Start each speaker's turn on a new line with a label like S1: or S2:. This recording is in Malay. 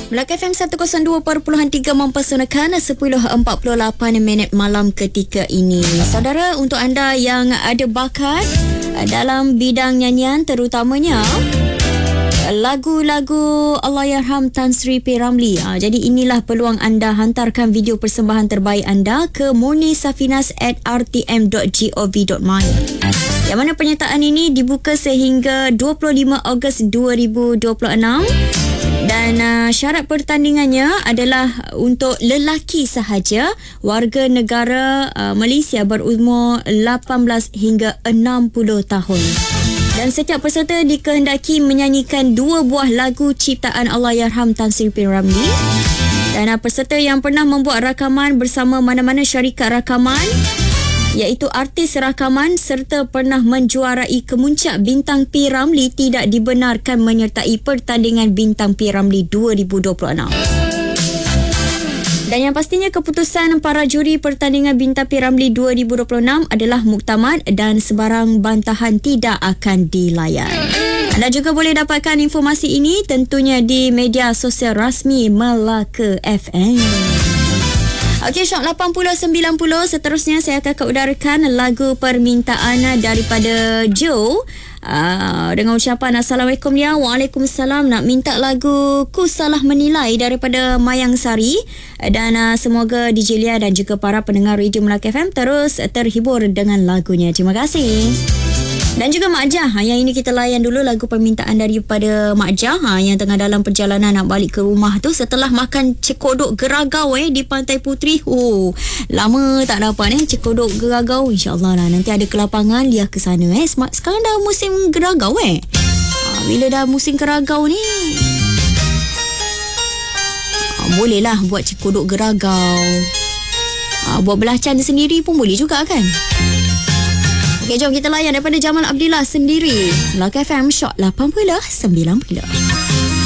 S1: Melaka FM 102.3 mempersembahkan 10.48 malam ketika ini. Saudara, untuk anda yang ada bakat dalam bidang nyanyian, terutamanya lagu-lagu Allahyarham Tan Sri P. Ramlee. Jadi inilah peluang anda, hantarkan video persembahan terbaik anda ke murnisafinas@rtm.gov.my. Yang mana penyertaan ini dibuka sehingga 25 Ogos 2026. Dan syarat pertandingannya adalah untuk lelaki sahaja, warga negara Malaysia berumur 18 hingga 60 tahun. Dan setiap peserta dikehendaki menyanyikan 2 buah lagu ciptaan Allahyarham Tan Sri P. Ramlee. Dan peserta yang pernah membuat rakaman bersama mana-mana syarikat rakaman, iaitu artis rakaman serta pernah menjuarai kemuncak Bintang P. Ramlee, tidak dibenarkan menyertai pertandingan Bintang P. Ramlee 2026. Dan yang pastinya keputusan para juri pertandingan Bintang P. Ramlee 2026 adalah muktamad dan sebarang bantahan tidak akan dilayan. Anda juga boleh dapatkan informasi ini tentunya di media sosial rasmi Melaka FM. Okey, Shock 80-90. Seterusnya saya akan keudarakan lagu permintaan daripada Joe. Dengan ucapan Assalamualaikum dia. Waalaikumsalam. Nak minta lagu Ku Salah Menilai daripada Mayang Sari. Dan semoga DJ Lia dan juga para pendengar Radio Melaka FM terus terhibur dengan lagunya. Terima kasih. Dan juga Mak Jah, yang ini kita layan dulu lagu permintaan daripada Mak Jah yang tengah dalam perjalanan nak balik ke rumah tu setelah makan cekodok geragau di Pantai Puteri. Lama tak dapat cekodok geragau. InsyaAllah lah nanti ada kelapangan dia ke sana. Sekarang dah musim geragau bila dah musim geragau ni, bolehlah buat cekodok geragau. Buat belacan sendiri pun boleh juga kan. Okey, jom kita layan daripada Jamal Abdillah Sendiri. Melaka FM Shock 80-90.